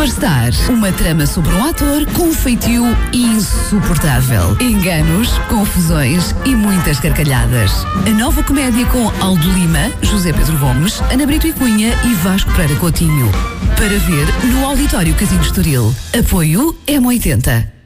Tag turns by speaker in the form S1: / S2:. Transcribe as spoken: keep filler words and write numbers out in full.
S1: Superstar, uma trama sobre um ator com um feitio insuportável. Enganos, confusões e muitas gargalhadas. A nova comédia com Aldo Lima, José Pedro Gomes, Ana Brito e Cunha e Vasco Pereira Coutinho. Para ver no Auditório Casino Estoril. Apoio M oitenta.